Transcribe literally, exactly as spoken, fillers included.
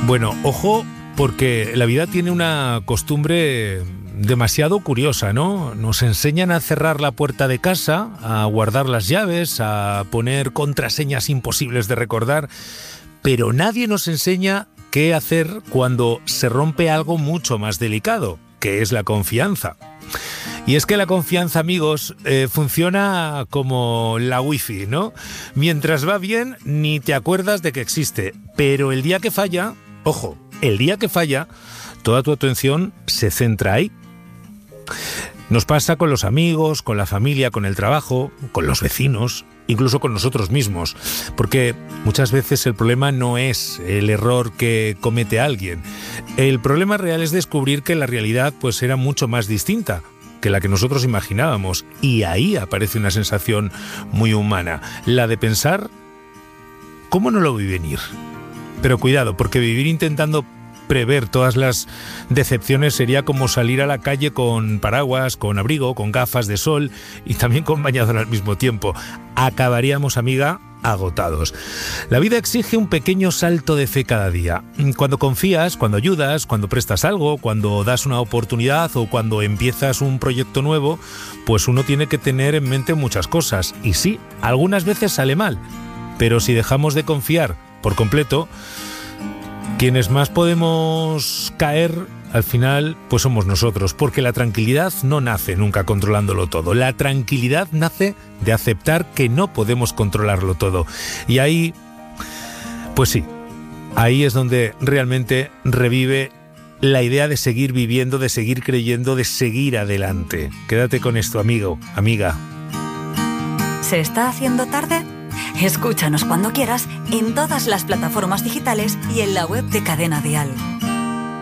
Bueno, ojo, porque la vida tiene una costumbre demasiado curiosa, ¿no? Nos enseñan a cerrar la puerta de casa, a guardar las llaves, a poner contraseñas imposibles de recordar, pero nadie nos enseña qué hacer cuando se rompe algo mucho más delicado, que es la confianza. Y es que la confianza, amigos, eh, funciona como la wifi, ¿no? Mientras va bien, ni te acuerdas de que existe, pero el día que falla, ojo, el día que falla, toda tu atención se centra ahí. Nos pasa con los amigos, con la familia, con el trabajo, con los vecinos, incluso con nosotros mismos, porque muchas veces el problema no es el error que comete alguien. El problema real es descubrir que la realidad pues era mucho más distinta que la que nosotros imaginábamos, y ahí aparece una sensación muy humana, la de pensar ¿cómo no lo vi venir? Pero cuidado, porque vivir intentando prever todas las decepciones sería como salir a la calle con paraguas, con abrigo, con gafas de sol y también con bañador al mismo tiempo. Acabaríamos, amiga, agotados. La vida exige un pequeño salto de fe cada día. Cuando confías, cuando ayudas, cuando prestas algo, cuando das una oportunidad o cuando empiezas un proyecto nuevo, pues uno tiene que tener en mente muchas cosas. Y sí, algunas veces sale mal, pero si dejamos de confiar por completo, quienes más podemos caer al final pues somos nosotros, porque la tranquilidad no nace nunca controlándolo todo. La tranquilidad nace de aceptar que no podemos controlarlo todo. Y ahí, pues sí, ahí es donde realmente revive la idea de seguir viviendo, de seguir creyendo, de seguir adelante. Quédate con esto, amigo, amiga. ¿Se está haciendo tarde? Escúchanos cuando quieras en todas las plataformas digitales y en la web de Cadena Dial.